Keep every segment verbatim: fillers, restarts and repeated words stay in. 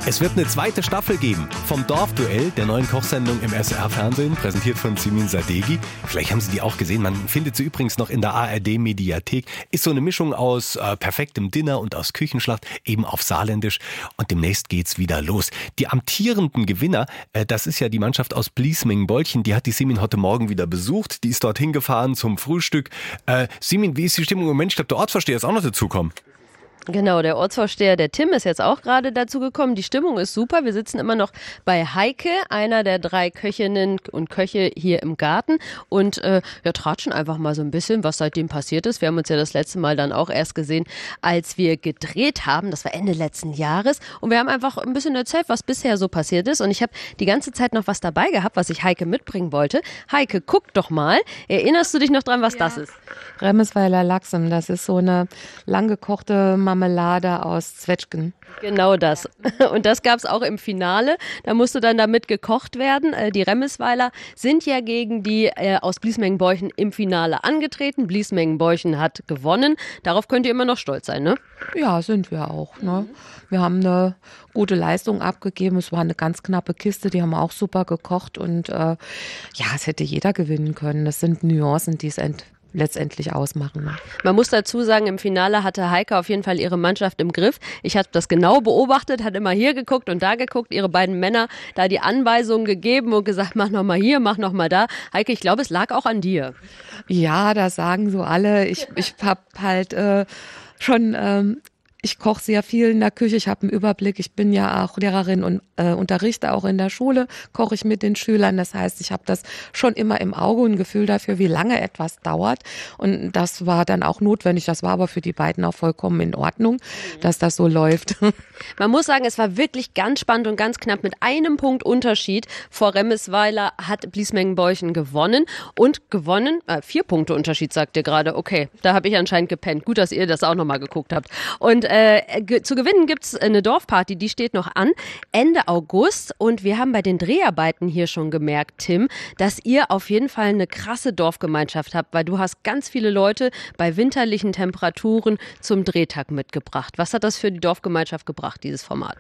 Es wird eine zweite Staffel geben vom Dorfduell, der neuen Kochsendung im S R Fernsehen, präsentiert von Simin Sadeghi. Vielleicht haben Sie die auch gesehen. Man findet sie übrigens noch in der A R D-Mediathek. Ist so eine Mischung aus äh, perfektem Dinner und aus Küchenschlacht, eben auf Saarländisch. Und demnächst geht's wieder los. Die amtierenden Gewinner, äh, das ist ja die Mannschaft aus Bliesmingen-Bolchen, die hat die Simin heute Morgen wieder besucht. Die ist dorthin gefahren zum Frühstück. Äh, Simin, wie ist die Stimmung im Moment? Ich glaube, der Ortsvorsteher ist auch noch dazugekommen. Genau, der Ortsvorsteher, der Tim, ist jetzt auch gerade dazu gekommen. Die Stimmung ist super. Wir sitzen immer noch bei Heike, einer der drei Köchinnen und Köche hier im Garten, und äh, ja, tratschen einfach mal so ein bisschen, was seitdem passiert ist. Wir haben uns ja das letzte Mal dann auch erst gesehen, als wir gedreht haben. Das war Ende letzten Jahres. Und wir haben einfach ein bisschen erzählt, was bisher so passiert ist. Und ich habe die ganze Zeit noch was dabei gehabt, was ich Heike mitbringen wollte. Heike, guck doch mal. Erinnerst du dich noch dran, was ja. das ist? Remmesweiler Lachsem. Das ist so eine langgekochte Marmelade aus Zwetschgen. Genau das. Und das gab es auch im Finale. Da musste dann damit gekocht werden. Die Remmesweiler sind ja gegen die äh, aus Bliesmingen-Bolchen im Finale angetreten. Bliesmingen-Bolchen hat gewonnen. Darauf könnt ihr immer noch stolz sein, ne? Ja, sind wir auch. Ne? Wir haben eine gute Leistung abgegeben. Es war eine ganz knappe Kiste. Die haben auch super gekocht. Und äh, ja, es hätte jeder gewinnen können. Das sind Nuancen, die es ent letztendlich ausmachen. Man muss dazu sagen, im Finale hatte Heike auf jeden Fall ihre Mannschaft im Griff. Ich habe das genau beobachtet, hat immer hier geguckt und da geguckt, ihre beiden Männer da die Anweisungen gegeben und gesagt, mach noch mal hier, mach noch mal da. Heike, ich glaube, es lag auch an dir. Ja, das sagen so alle. Ich, ich habe halt äh, schon... Ähm, Ich koche sehr viel in der Küche, ich habe einen Überblick. Ich bin ja auch Lehrerin und äh, unterrichte auch in der Schule, koche ich mit den Schülern. Das heißt, ich habe das schon immer im Auge und ein Gefühl dafür, wie lange etwas dauert. Und das war dann auch notwendig. Das war aber für die beiden auch vollkommen in Ordnung, dass das so läuft. Man muss sagen, es war wirklich ganz spannend und ganz knapp. Mit einem Punkt Unterschied vor Remmesweiler hat Bliesmingen-Bolchen gewonnen. Und gewonnen, äh, vier Punkte Unterschied, sagt ihr gerade. Okay, da habe ich anscheinend gepennt. Gut, dass ihr das auch nochmal geguckt habt. Und Äh, ge- zu gewinnen gibt's eine Dorfparty, die steht noch an, Ende August. Und wir haben bei den Dreharbeiten hier schon gemerkt, Tim, dass ihr auf jeden Fall eine krasse Dorfgemeinschaft habt, weil du hast ganz viele Leute bei winterlichen Temperaturen zum Drehtag mitgebracht. Was hat das für die Dorfgemeinschaft gebracht, dieses Format?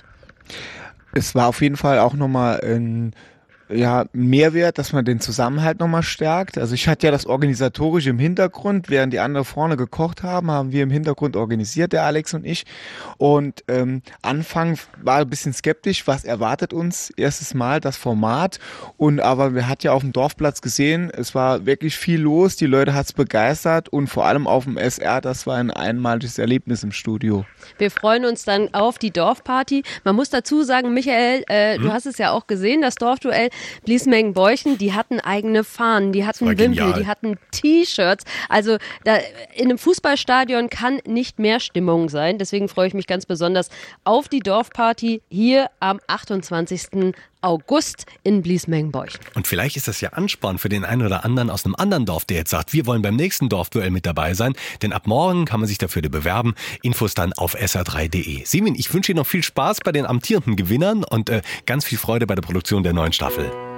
Es war auf jeden Fall auch nochmal ein ja, Mehrwert, dass man den Zusammenhalt nochmal stärkt. Also ich hatte ja das Organisatorische im Hintergrund, während die anderen vorne gekocht haben, haben wir im Hintergrund organisiert, der Alex und ich. Und ähm, Anfang war ein bisschen skeptisch, was erwartet uns erstes Mal das Format. Und aber wir hatten ja auf dem Dorfplatz gesehen, es war wirklich viel los, die Leute hat's begeistert und vor allem auf dem S R, das war ein einmaliges Erlebnis im Studio. Wir freuen uns dann auf die Dorfparty. Man muss dazu sagen, Michael, äh, hm? du hast es ja auch gesehen, das Dorfduell Bliesmingen-Bolchen, die hatten eigene Fahnen, die hatten Wimpel, genial. Die hatten T-Shirts. Also da, in einem Fußballstadion kann nicht mehr Stimmung sein. Deswegen freue ich mich ganz besonders auf die Dorfparty hier am achtundzwanzigsten August in Bliesmingen-Bolchen. Und vielleicht ist das ja Ansporn für den einen oder anderen aus einem anderen Dorf, der jetzt sagt, wir wollen beim nächsten Dorfduell mit dabei sein. Denn ab morgen kann man sich dafür bewerben. Infos dann auf S R drei Punkt de. Simin, ich wünsche Ihnen noch viel Spaß bei den amtierenden Gewinnern und äh, ganz viel Freude bei der Produktion der neuen Staffel.